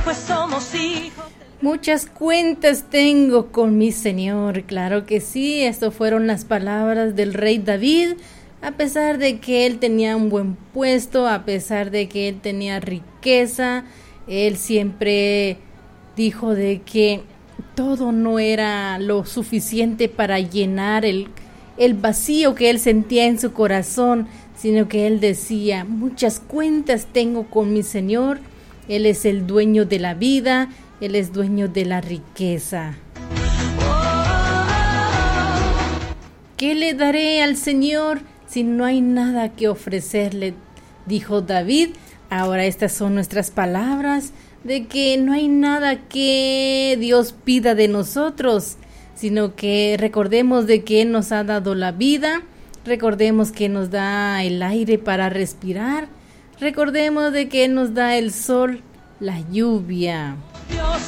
pues somos hijos. Muchas cuentas tengo con mi Señor, claro que sí, estas fueron las palabras del rey David, a pesar de que él tenía un buen puesto, a pesar de que él tenía riqueza, él siempre dijo de que todo no era lo suficiente para llenar el vacío que él sentía en su corazón, sino que él decía, muchas cuentas tengo con mi Señor, Él es el dueño de la vida, Él es dueño de la riqueza. ¿Qué le daré al Señor si no hay nada que ofrecerle? Dijo David. Ahora estas son nuestras palabras de que no hay nada que Dios pida de nosotros, sino que recordemos de que Él nos ha dado la vida, recordemos que nos da el aire para respirar, recordemos de que Él nos da el sol, la lluvia.